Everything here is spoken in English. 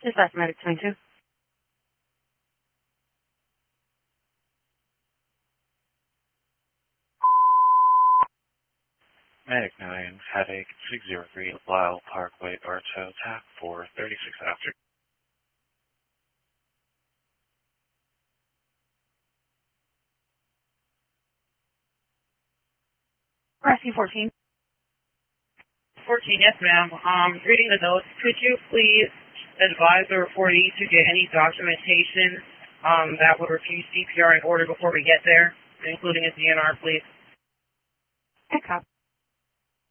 Dispatch Medic 22. Medic 9, headache 603 Lyle Parkway, Arto, TAC 436 after. Rescue 14. 14, yes ma'am. Reading the notes, could you please advise the reportee to get any documentation that would refuse CPR in order before we get there, including a DNR, please? Hey, cop.